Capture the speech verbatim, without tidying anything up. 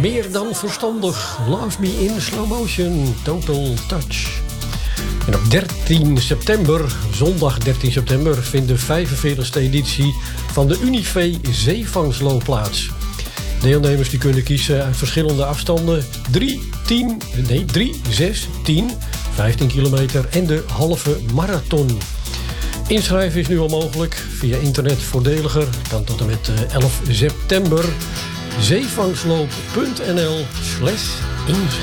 Meer dan verstandig. Love Me in Slow Motion. Total Touch. En op dertien september, zondag dertien september, vindt de vijfenveertigste editie van de Unive Zeevangsloop plaats. Deelnemers die kunnen kiezen uit verschillende afstanden. drie, tien, nee, drie, zes, tien, vijftien kilometer en de halve marathon. Inschrijven is nu al mogelijk via internet voordeliger. Kan tot en met elf september. zeevangsloop punt n l slash inschrijven.